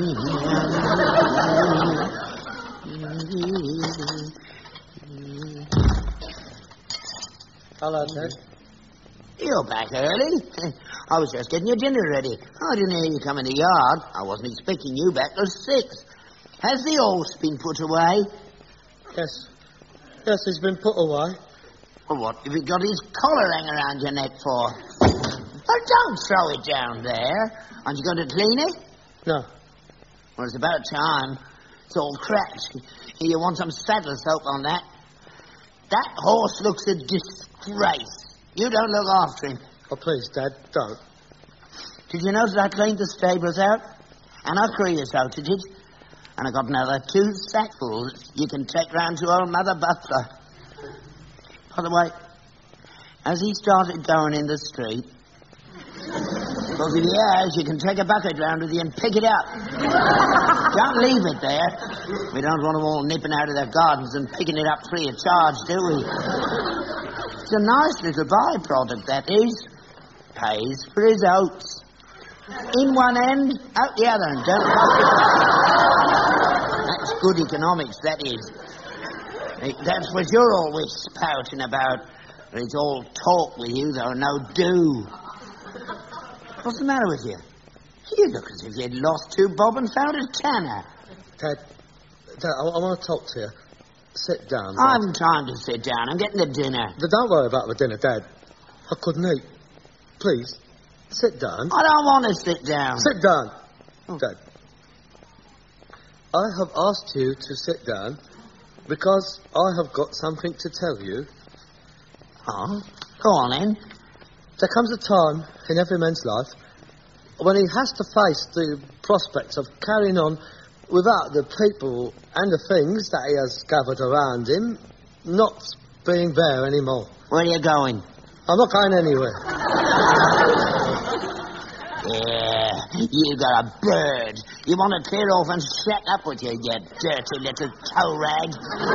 Hello, Ted. You're back early. I was just getting your dinner ready. I didn't hear you come in the yard. I wasn't expecting you back till 6. Has the horse been put away? Yes. Yes, he's been put away. Well, what have you got his collar hanging around your neck for? Oh, don't throw it down there. Aren't you going to clean it? No. Well, it's about time. It's all cracked. You want some saddle soap on that? That horse looks a disgrace. You don't look after him. Oh, please, Dad, don't. Did you notice I cleaned the stables out? And I creosoted it. And I got another 2 sackfuls you can take round to old Mother Butler. By the way, has he started going in the street? Because if he has, you can take a bucket round with you and pick it up. Don't leave it there. We don't want them all nipping out of their gardens and picking it up free of charge, do we? It's a nice little byproduct, that is. Pays for his oats. In one end, out the other, and don't cost it. That's good economics, that is. That's what you're always spouting about. It's all talk with you, though, no do. What's the matter with you? You look as if you'd lost 2 bob and found a tanner. Dad, I want to talk to you. Sit down. I haven't time to sit down. I'm getting the dinner. But don't worry about the dinner, Dad. I couldn't eat. Please, sit down. I don't want to sit down. Sit down. Oh. Dad, I have asked you to sit down because I have got something to tell you. Oh, go on then. There comes a time in every man's life when he has to face the prospect of carrying on without the people and the things that he has gathered around him not being there anymore. Where are you going? I'm not going anywhere. Yeah, you got a bird. You want to clear off and shut up with you, you dirty little toe rag.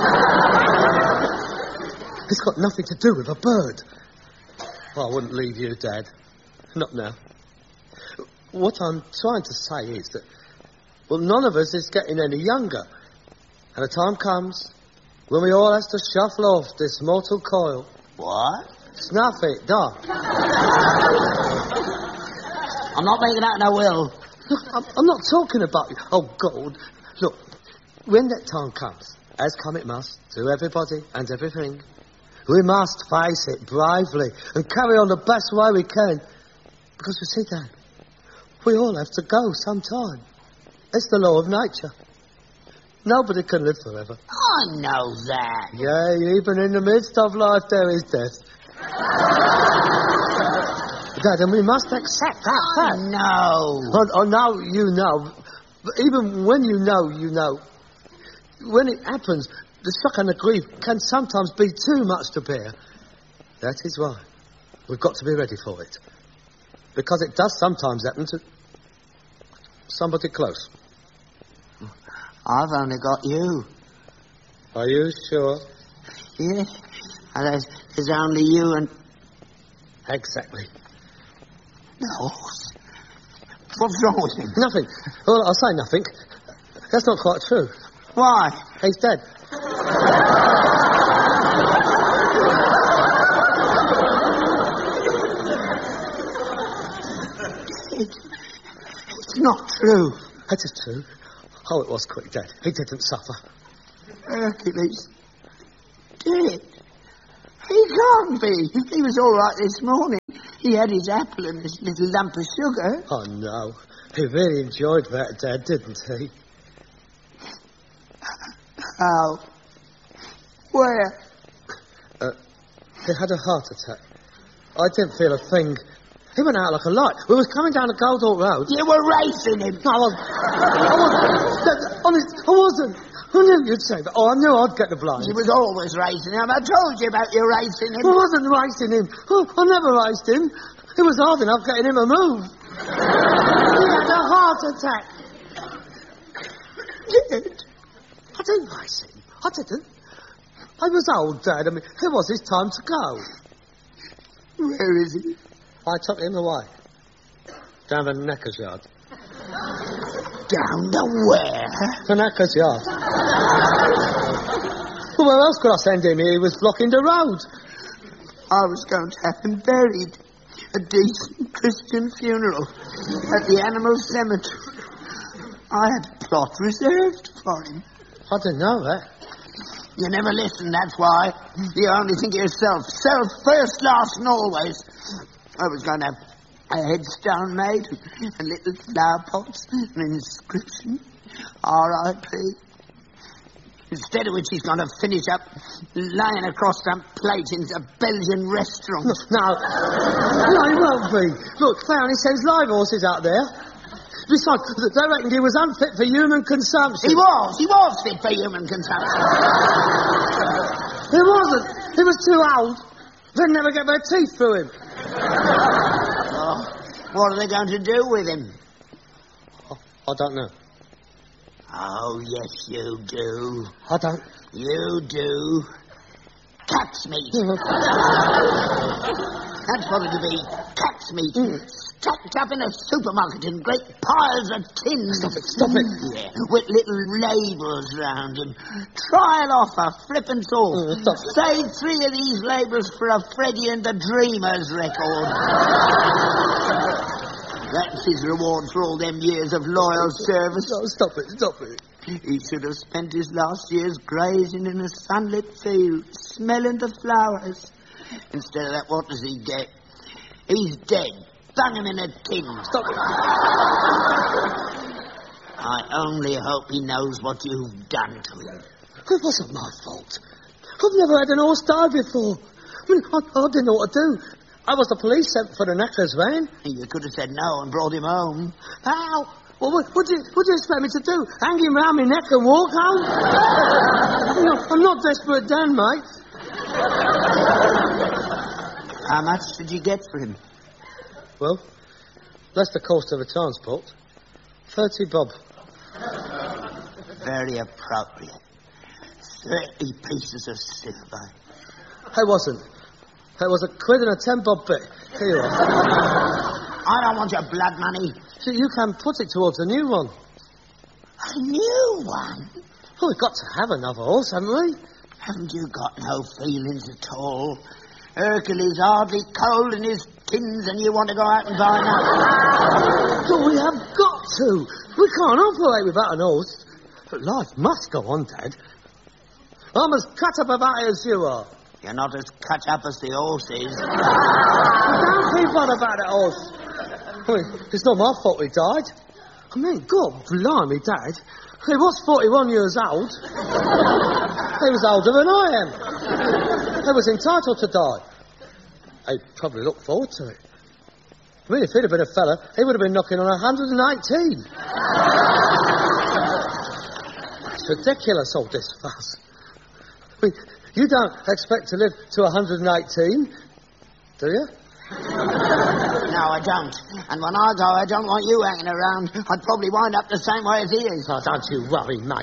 It's got nothing to do with a bird. I wouldn't leave you, Dad. Not now. What I'm trying to say is that, well, none of us is getting any younger. And a time comes when we all have to shuffle off this mortal coil. What? Snuff it, don't. I'm not making out no will. Look, I'm not talking about you. Oh, God. Look, when that time comes, as come it must, to everybody and everything, we must face it bravely and carry on the best way we can. Because you see, Dad, we all have to go sometime. It's the law of nature. Nobody can live forever. I know that. Yeah, even in the midst of life there is death. Dad, and we must accept that fact. No. Oh, now you know. But even when you know, you know. When it happens, the shock and the grief can sometimes be too much to bear. That is why we've got to be ready for it. Because it does sometimes happen to somebody close. I've only got you. Are you sure? Yeah. And there's only you and... Exactly. No. What's wrong with him? Nothing. Well, I'll say nothing. That's not quite true. Why? He's dead. It's not true. That is true. Oh, it was quick, Dad. He didn't suffer. Hercules. Dead? He can't be. He was all right this morning. He had his apple and his little lump of sugar. Oh, no. He really enjoyed that, Dad, didn't he? How? Where? He had a heart attack. I didn't feel a thing. He went out like a light. We was coming down the Goldhawk Road. You were racing him. No, I wasn't. Honest, I wasn't. I knew you'd say that. Oh, I knew I'd get the blind. He was always racing him. I told you about you racing him. I wasn't racing him. Oh, I never raced him. It was hard enough getting him to move. He had a heart attack. Dead? I didn't race him. I didn't. I was old, Dad. I mean, it was his time to go. Where is he? I took him away. Down the Neckers yard. Down to where? To Knacker's yard. Well, where else could I send him? He was blocking the road. I was going to have him buried. A decent Christian funeral at the animal cemetery. I had a plot reserved for him. I didn't know that. You never listen, that's why. You only think of yourself. Self first, last, and always. I was going to have a headstone made, and little flower pots, an inscription, R.I.P. Instead of which he's going to finish up lying across some plate in a Belgian restaurant. No, he won't be. Look, they only sends live horses out there. Besides, they reckoned he was unfit for human consumption. He was fit for human consumption. He wasn't. He was too old. They'd never get their teeth through him. Oh, what are they going to do with him? I don't know. Oh, yes, you do. I don't. You do. Cat's meat. That's what it'll be. Cat's meat. Stacked up in a supermarket in great piles of tins. Stop it. Yeah, with little labels round him. Trial offer, flippin' sauce. Save 3 of these labels for a Freddie and the Dreamers record. That's his reward for all them years of loyal service. No, stop it. He should have spent his last years grazing in a sunlit field, smelling the flowers. Instead of that, what does he get? He's dead. Bung him in a tin. Stop it. I only hope he knows what you've done to him. It wasn't my fault. I've never had an horse die before. I mean, I didn't know what to do. I was the police sent for the Knacker's van. You could have said no and brought him home. How? Well, what do you expect me to do? Hang him round my neck and walk home? I'm not desperate Dan, mate. How much did you get for him? Well, less the cost of the transport. 30 bob. Very appropriate. 30 pieces of silver. It wasn't. It was a quid and a 10 bob bit. Here you are. I don't want your blood money. So you can put it towards a new one. A new one? Well, we've got to have another horse, haven't we? Haven't you got no feelings at all? Hercules hardly cold in his tins and you want to go out and buy another? But we have got to. We can't operate without an horse. But life must go on, Dad. I'm as cut up about it as you are. You're not as cut up as the horse is. Don't keep on about that horse. I mean, it's not my fault he died. I mean, God blimey, Dad. He was 41 years old. He was older than I am. He was entitled to die. He probably looked forward to it. I mean, if he'd have been a fella, he would have been knocking on 118. It's ridiculous, all this fuss. I mean, you don't expect to live to 118, do you? No, I don't. And when I go, I don't want you hanging around. I'd probably wind up the same way as he is. Oh, don't you worry, mate.